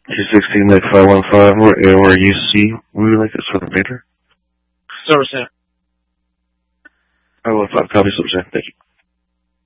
216 515, where UC, we would like this for the Vader. Somerset. 515, copy, Somerset, thank you.